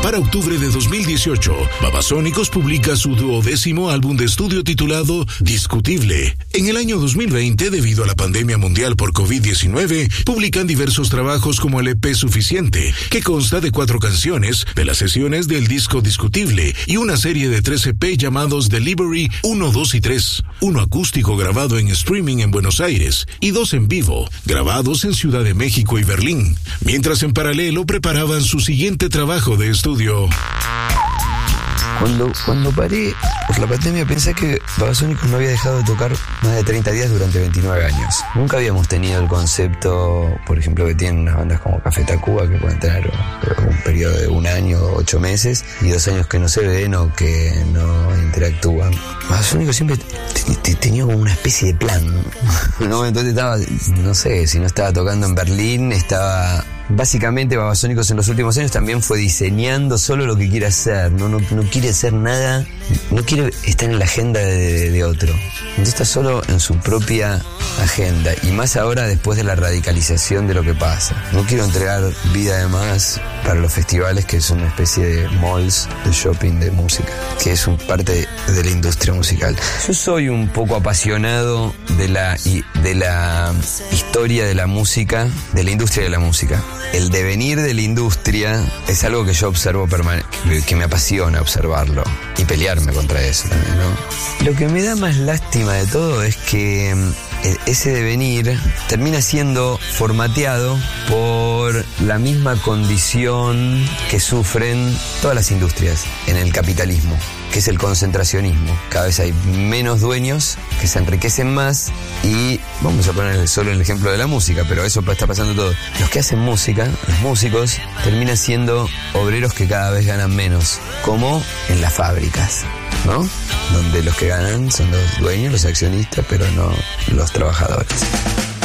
Para octubre de 2018, Babasónicos publica su 12º álbum de estudio titulado Discutible. En el año 2020, debido a la pandemia mundial por COVID-19, publican diversos trabajos como el EP Suficiente, que consta de 4 canciones de las sesiones del disco Discutible y una serie de 3 EP llamados Delivery 1, 2 y 3, uno acústico grabado en streaming en Buenos Aires y 2 en vivo, grabados en Ciudad de México y Berlín, mientras en paralelo preparaban su siguiente trabajo de estudio. Cuando paré por la pandemia pensé que Babasónicos no había dejado de tocar más de 30 días durante 29 años. Nunca habíamos tenido el concepto, por ejemplo, que tienen unas bandas como Café Tacuba que pueden tener un periodo de 1 año, 8 meses y 2 años que no se ven o que no interactúan. Babasónicos siempre tenía como una especie de plan. ¿No? Entonces estaba, no sé, si no estaba tocando en Berlín, estaba... Básicamente Babasónicos en los últimos años también fue diseñando solo lo que quiere hacer, no quiere hacer nada, no quiere estar en la agenda de otro. Entonces está solo en su propia agenda, y más ahora después de la radicalización de lo que pasa. No quiero entregar vida además para los festivales, que son una especie de malls de shopping de música, que es parte de la industria musical. Yo soy un poco apasionado de la historia de la música, de la industria de la música. El devenir de la industria es algo que yo observo que me apasiona observarlo y pelearme contra eso también, ¿no? Lo que me da más lástima de todo es que ese devenir termina siendo formateado por la misma condición que sufren todas las industrias en el capitalismo, que es el concentracionismo. Cada vez hay menos dueños que se enriquecen más y vamos a poner solo el ejemplo de la música, pero eso está pasando todo. Los que hacen música, los músicos, terminan siendo obreros que cada vez ganan menos, como en las fábricas, ¿no? Donde los que ganan son los dueños, los accionistas, pero no los trabajadores.